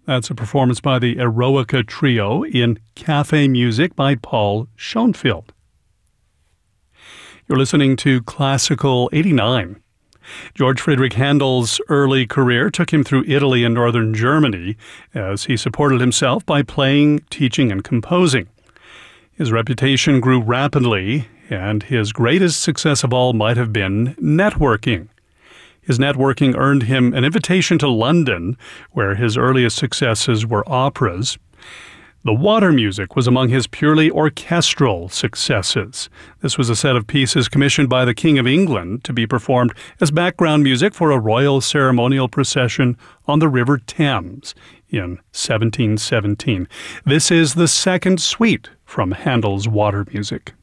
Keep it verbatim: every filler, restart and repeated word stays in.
That's a performance by the Eroica Trio in Cafe Music by Paul Schoenfield. You're listening to Classical eighty-nine. George Friedrich Handel's early career took him through Italy and northern Germany as he supported himself by playing, teaching, and composing. His reputation grew rapidly, and his greatest success of all might have been networking. His networking earned him an invitation to London, where his earliest successes were operas. The Water Music was among his purely orchestral successes. This was a set of pieces commissioned by the King of England to be performed as background music for a royal ceremonial procession on the River Thames in seventeen seventeen. This is the second suite from Handel's Water Music.